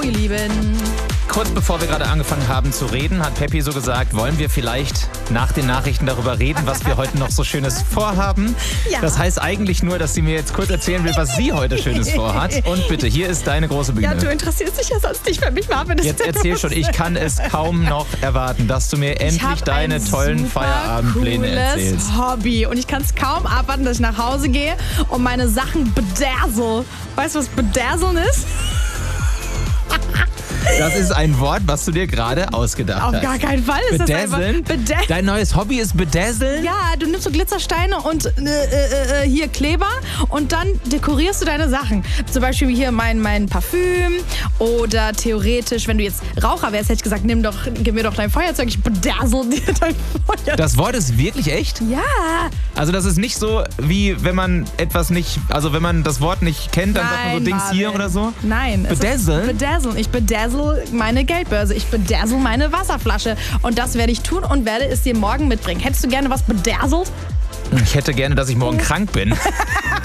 ihr Lieben. Kurz bevor wir gerade angefangen haben zu reden, hat Peppi so gesagt, wollen wir vielleicht nach den Nachrichten darüber reden, was wir heute noch so Schönes vorhaben. Ja. Das heißt eigentlich nur, dass sie mir jetzt kurz erzählen will, was sie heute Schönes vorhat. Und bitte, hier ist deine große Bühne. Ja, du interessierst dich ja sonst nicht für mich, Marvin. Jetzt erzähl schon, ich kann es kaum noch erwarten, dass du mir endlich deine tollen Feierabendpläne erzählst. Hobby. Und ich kann es kaum abwarten, dass ich nach Hause gehe und meine Sachen bedazzle. Weißt du, was bedazzeln ist? Das ist ein Wort, was du dir gerade ausgedacht hast. Auf gar keinen Fall ist Bedazzeln? das einfach... Dein neues Hobby ist Bedazzeln? Ja, du nimmst so Glitzersteine und hier Kleber und dann dekorierst du deine Sachen. Zum Beispiel hier mein Parfüm oder theoretisch, wenn du jetzt Raucher wärst, hätte ich gesagt, gib mir doch dein Feuerzeug, ich bedazzle dir dein Feuerzeug. Das Wort ist wirklich echt? Ja. Also das ist nicht so, wie wenn man etwas nicht, also wenn man das Wort nicht kennt, dann sagt man so Dings Marvin. hier oder so? Nein. Bedazzeln? Bedazzeln. Ich bedazzle meine Geldbörse. Ich bedazzle meine Wasserflasche. Und das werde ich tun und werde es dir morgen mitbringen. Hättest du gerne was bedazzelt? Ich hätte gerne, dass ich morgen krank bin.